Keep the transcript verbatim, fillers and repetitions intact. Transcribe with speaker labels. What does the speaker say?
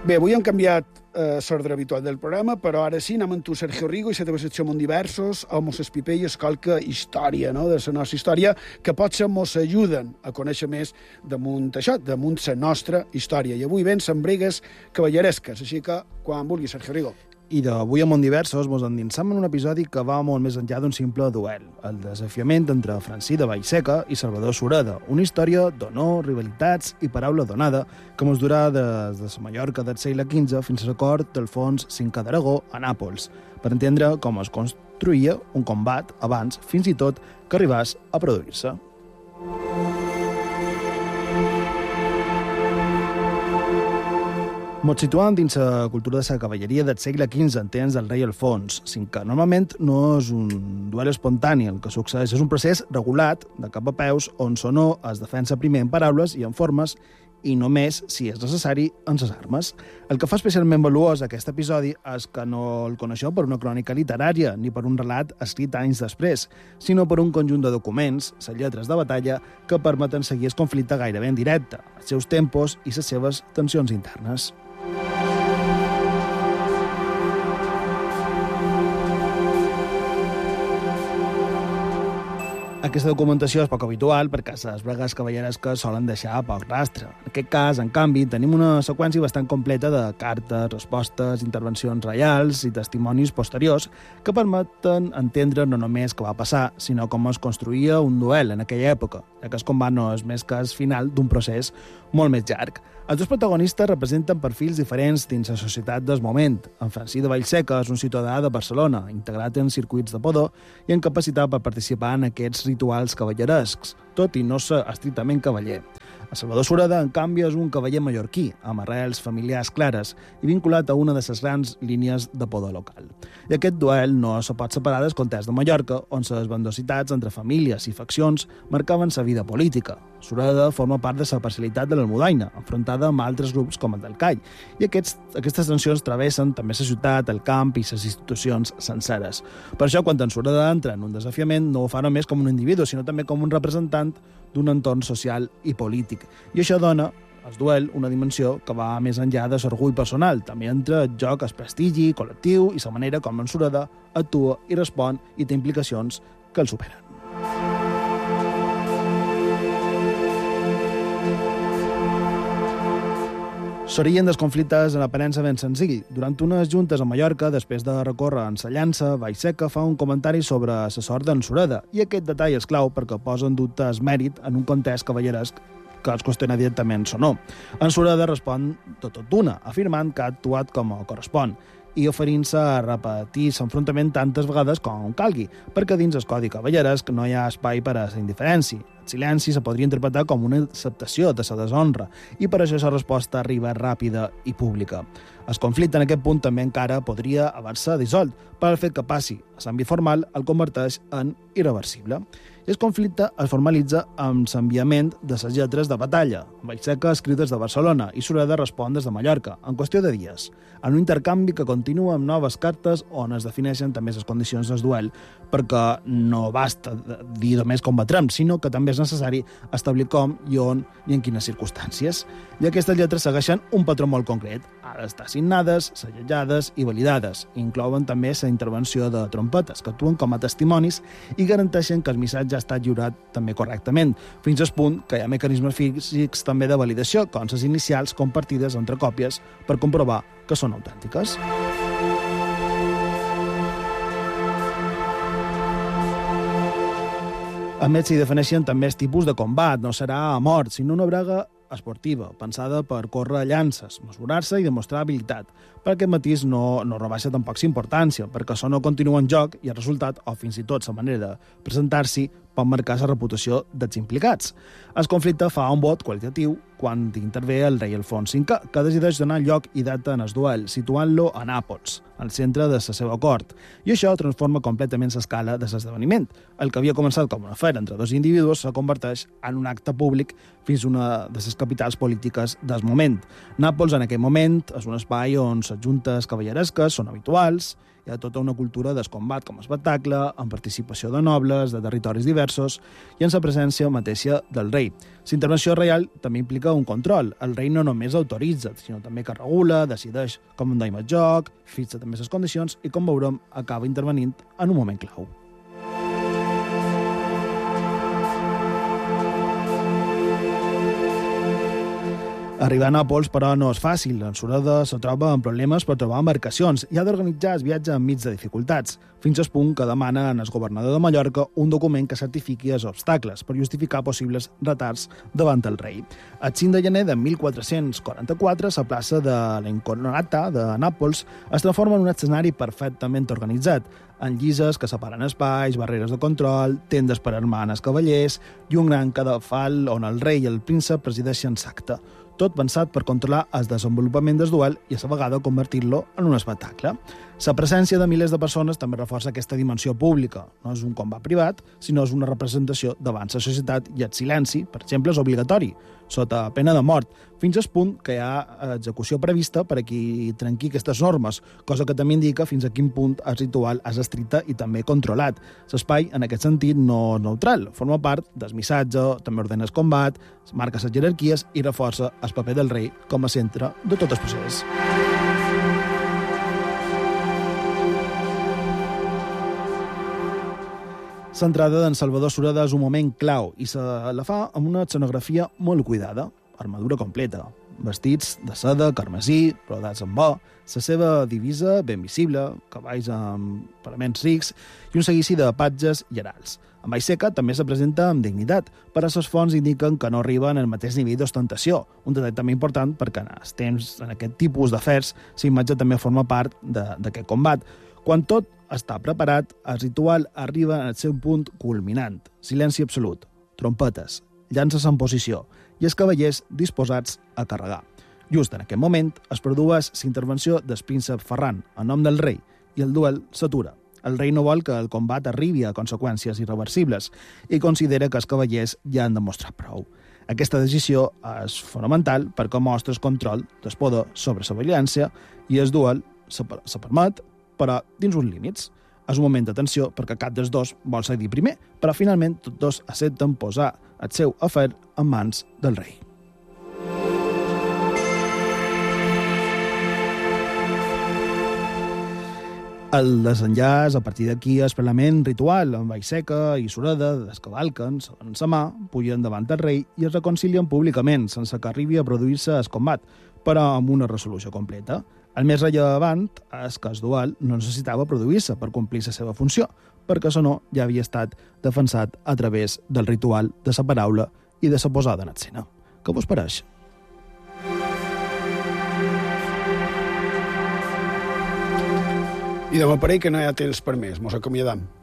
Speaker 1: Bé, avui hem canviat eh, l'ordre habitual del programa, però ara sí, anem amb tu, Sergio Rigo, i la teva secció Mont Diversos, on mos explica i escolca història, no?, de la nostra història, que potser mos ajuden a conèixer més damunt això, damunt la nostra història. I avui ven Sembregues cavalleresques, així que quan vulgui, Sergio Rigo.
Speaker 2: I d'avui a Mont Diversos mos endinsam en un episodi que va molt més enllà d'un simple duel, el desafiament entre Francí de Vallseca i Salvador Sureda, una història d'honor, rivalitats i paraula donada que mos durà des de la Mallorca del segle quinze fins a l'acord d'Alfons cinquè d'Aragó a Nàpols, per entendre com es construïa un combat abans, fins i tot, que arribés a produir-se. Mos situem dins la cultura de la cavalleria del segle quinze en temps del rei Alfons cinquè. Normalment no és un duel espontani el que succeeix, és un procés regulat de cap a peus on sonor es defensa primer en paraules i en formes i només, si és necessari, en les armes. El que fa especialment valuós aquest episodi és que no el coneixeu per una crònica literària ni per un relat escrit anys després, sinó per un conjunt de documents, les lletres de batalla, que permeten seguir el conflicte gairebé en directe, els seus tempos i les seves tensions internes. Aquesta documentació és poc habitual perquè les bregues cavalleresques solen deixar poc rastre. En aquest cas, en canvi, tenim una seqüència bastant completa de cartes, respostes, intervencions reials i testimonis posteriors que permeten entendre no només què va passar, sinó com es construïa un duel en aquella època, ja que el combat no és més que el final d'un procés molt més llarg. Els dos protagonistes representen perfils diferents dins la societat del moment. En Francí de Vallseca és un ciutadà de Barcelona, integrat en circuits de poder i amb capacitat per participar en aquests rituals cavallerescs, tot i no ser estrictament cavaller. El Salvador Sureda, en canvi, és un cavaller mallorquí, amb arrels familiars clares i vinculat a una de les grans línies de poder local. I aquest duel no se pot separar del context de Mallorca, on les bandositats entre famílies i faccions marcaven la vida política. Sureda forma part de la parcialitat de l'Almudaina, enfrontada amb altres grups com el del Call, i aquests, aquestes tensions travessen també la ciutat, el camp i les institucions senceres. Per això, quan en Sureda entra en un desafiament, no ho fa només com un individu, sinó també com un representant d'un entorn social i polític. I això dona al duel una dimensió que va més enllà de l'orgull personal. També entra en joc el prestigi col·lectiu i la manera com en Sureda actua i respon i té implicacions que el superen. S'origen dels conflictes en aparença ben senzill. Durant unes juntes a Mallorca, després de recórrer en sa llança, Vallseca fa un comentari sobre la sort d'en Sureda, i aquest detall és clau perquè posa en dubte el mèrit en un context cavalleresc que els qüestiona directament o no. En Sureda respon de tot d'una, afirmant que ha actuat com correspon i oferint-se a repetir l'enfrontament tantes vegades com calgui, perquè dins el codi cavalleresc no hi ha espai per a la indiferència. El silenci se podria interpretar com una acceptació de la deshonra, i per això la resposta arriba ràpida i pública. El conflicte en aquest punt també encara podria haver-se dissolt, però el fet que passi a l'àmbit formal el converteix en irreversible. I el conflicte es formalitza amb l'enviament de les lletres de batalla. Vallseca escriu des de Barcelona i Sureda respon des de Mallorca, en qüestió de dies, en un intercanvi que continua amb noves cartes on es defineixen també les condicions del duel, perquè no basta dir només combatrem, sinó que també és necessari establir com i on i en quines circumstàncies. I aquestes lletres segueixen un patró molt concret. Ha d'estar signades, segellades i validades. Inclouen també la intervenció de trompetes, que actuen com a testimonis i garanteixen que el missatge ha estat lliurat també correctament, fins al punt que hi ha mecanismes físics també de validació, com les inicials compartides entre còpies per comprovar que són autèntiques. A més, s'hi defineixen també els tipus de combat. No serà a mort, sinó una brega esportiva, pensada per córrer llances, mesurar-se i demostrar habilitat. Per aquest matís no, no rebaixa tampoc importància, perquè això no continua en joc i el resultat, o fins i tot la manera de presentar-s'hi, pot marcar la reputació dels implicats. El conflicte fa un vot qualitatiu quan intervé el rei Alfons cinquè, que decideix donar lloc i data en el duel, situant-lo a Nàpols, al centre de la seva cort. I això transforma completament l'escala de l'esdeveniment. El que havia començat com una afer entre dos individus se converteix en un acte públic fins a una de les capitals polítiques del moment. Nàpols, en aquell moment, és un espai on les juntes cavalleresques són habituals, Hi ha tota una cultura del combat com a espectacle, amb participació de nobles, de territoris diversos i en la presència mateixa del rei. La intervenció reial també implica un control. El rei no només autoritza, sinó també que regula, decideix com endaim el joc, fixa també les condicions i, com veurem, acaba intervenint en un moment clau. Arribar a Nàpols, però, no és fàcil. En Sureda se troba amb problemes per trobar embarcacions i ha d'organitzar el viatge enmig de dificultats, fins al punt que demana al governador de Mallorca un document que certifiqui els obstacles per justificar possibles retards davant el rei. El cinc de gener de mil quatre-cents quaranta-quatre, la plaça de la Incornorata de Nàpols es transforma en un escenari perfectament organitzat, amb llises que separen espais, barreres de control, tendes per armar els cavallers i un gran cadafal on el rei i el príncep presideixen l'acte. Tot pensat per controlar el desenvolupament del duel i a la vegada convertir-lo en un espectacle. La presència de milers de persones també reforça aquesta dimensió pública. No és un combat privat, sinó és una representació davant la societat i el silenci, per exemple, és obligatori, sota pena de mort, fins al punt que hi ha execució prevista per a qui trenqui aquestes normes, cosa que també indica fins a quin punt el ritual és estricte i també controlat. L'espai, en aquest sentit, no és neutral, forma part del missatge, també ordena el combat, marca les jerarquies i reforça el paper del rei com a centre de tot el procés. L'entrada d'en Salvador Sureda és un moment clau i se la fa amb una escenografia molt cuidada, armadura completa, vestits de seda, carmesí, brodats amb or, la seva divisa ben visible, cavalls amb paraments rics i un seguici de patges i herals. En Vallseca també se presenta amb dignitat, però les fonts indiquen que no arriben al mateix nivell d'ostentació, un detall també important perquè en els temps, en aquest tipus d'afers, la imatge també forma part d'aquest combat. Quan tot està preparat, el ritual arriba al seu punt culminant. Silenci absolut, trompetes, llances en posició i els cavallers disposats a carregar. Just en aquest moment es produeix l'intervenció del príncep Ferran en nom del rei i el duel s'atura. El rei no vol que el combat arribi a conseqüències irreversibles i considera que els cavallers ja han demostrat prou. Aquesta decisió és fonamental perquè mostra el control del poder sobre la violència i el duel se permet, però dins uns límits. És un moment de tensió perquè cap dels dos vol cedir primer, però finalment tots dos accepten posar el seu afer en mans del rei. El desenllaç, a partir d'aquí, és plenament ritual, amb Vallseca i Sureda descavalquen, en sa mà, pugen davant del rei i es reconcilien públicament, sense que arribi a produir-se el combat, però amb una resolució completa. El més rellevant és que el duel no necessitava produir-se per complir la seva funció, perquè això no ja havia estat defensat a través del ritual de la paraula i de la posada en escena. Què vos pareix?
Speaker 1: I de m'aparell que no hi ha temps per més, mos acomiadam.